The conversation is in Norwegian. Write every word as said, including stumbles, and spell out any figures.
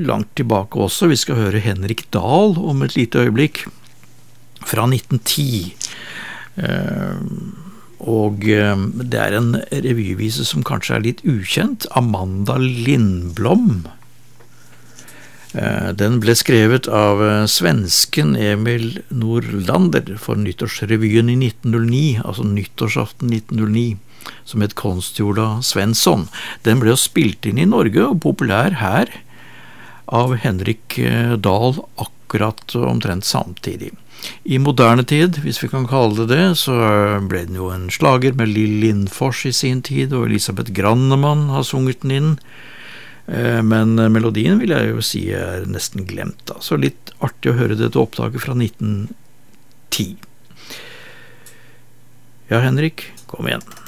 langt tilbake også. Vi skal høre Henrik Dahl om et lite øyeblikk, fra nitten ti. Og det er en revyvise som kanskje er litt ukjent, Amanda Lindblom. Den ble skrevet av svensken Emil Norlander for nyttårsrevyen i nitten null ni, altså nyttårsaften nitten null ni, som het Konstgjorda Svensson. Den ble jo spilt inn i Norge og populær her av Henrik Dahl akkurat omtrent samtidig. I moderne tid, hvis vi kan kalle det det, så ble den jo en slager med Lill Lindfors i sin tid, og Elisabeth Grannemann har sunget den inn. Men melodien vil jeg jo si er nesten glemt da. Så litt artig å høre dette opptaket fra nitten ti. Ja, Henrik, kom igjen.